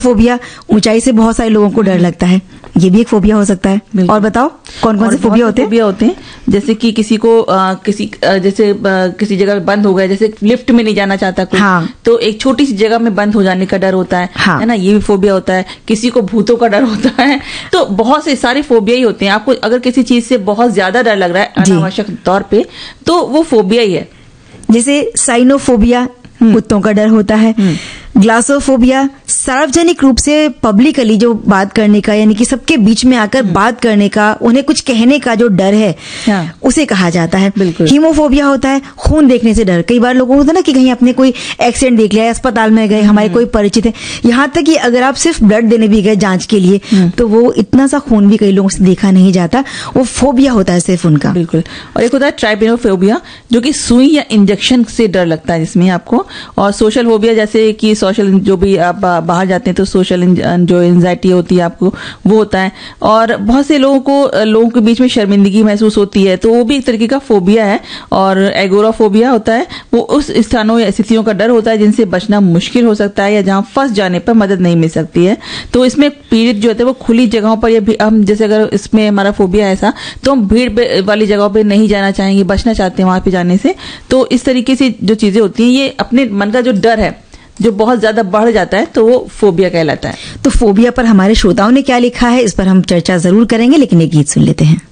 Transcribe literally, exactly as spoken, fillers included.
Phobia, ऊंचाई से बहुत सारे लोगों को डर लगता है, ये भी एक फोबिया हो सकता है। और बताओ कौन कौन से फोबिया होते हैं? फोबिया होते हैं जैसे कि किसी को आ, किसी आ, जैसे आ, किसी जगह बंद हो गया, जैसे लिफ्ट में नहीं जाना चाहता कोई, हाँ। तो एक छोटी सी जगह में बंद हो जाने का डर होता है, हाँ। है ना, ये भी फोबिया होता है। किसी को भूतों का डर होता है। तो बहुत से सारे फोबिया ही होते हैं। आपको अगर किसी चीज से बहुत ज्यादा डर लग रहा है अनावश्यक तौर पे, तो वो फोबिया ही है। जैसे साइनोफोबिया, कुत्तों का डर होता है। ग्लासोफोबिया, सार्वजनिक रूप से पब्लिकली जो बात करने का, यानी कि सबके बीच में आकर बात करने का, उन्हें कुछ कहने का जो डर है, हाँ। उसे कहा जाता है। हीमोफोबिया होता है खून देखने से डर। कई बार लोगों को होता है ना कि कहीं अपने कोई एक्सीडेंट देख लिया, अस्पताल में गए, हमारे कोई परिचित है, यहाँ तक कि अगर आप सिर्फ ब्लड देने भी गए जांच के लिए, तो वो इतना सा खून भी कई लोगों से देखा नहीं जाता, वो फोबिया होता है सिर्फ उनका। बिल्कुल। और एक होता है ट्राइपेनोफोबिया, जो कि सुई या इंजेक्शन से डर लगता है जिसमें आपको। और सोशल फोबिया, जैसे कि सोशल, जो भी आप बाहर जाते हैं तो सोशल जो एंजाइटी होती है आपको, वो होता है। और बहुत से लोगों को लोगों के बीच में शर्मिंदगी महसूस होती है, तो वो भी एक तरीके का फोबिया है। और एगोराफोबिया होता है, वो उस स्थानों या स्थितियों का डर होता है जिनसे बचना मुश्किल हो सकता है या जहां फंस जाने पर मदद नहीं मिल सकती है। तो इसमें पीड़ित जो होते हैं वो खुली जगहों पर, या हम जैसे अगर इसमें हमारा फोबिया है ऐसा, तो हम भीड़ वाली जगहों पर नहीं जाना चाहेंगे, बचना चाहते हैं वहां पर जाने से। तो इस तरीके से जो चीजें होती हैं, ये अपने मन का जो डर है जो बहुत ज्यादा बढ़ जाता है, तो वो फोबिया कहलाता है। तो फोबिया पर हमारे श्रोताओं ने क्या लिखा है, इस पर हम चर्चा जरूर करेंगे, लेकिन एक गीत सुन लेते हैं।